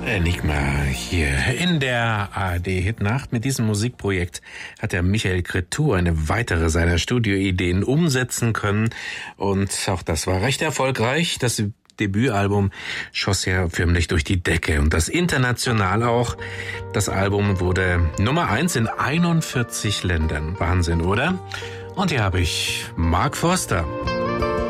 Enigma hier in der ARD-Hitnacht. Mit diesem Musikprojekt hat der Michael Cretu eine weitere seiner Studioideen umsetzen können. Und auch das war recht erfolgreich. Das Debütalbum schoss ja förmlich durch die Decke. Und das international auch. Das Album wurde Nummer 1 in 41 Ländern. Wahnsinn, oder? Und hier habe ich Mark Forster.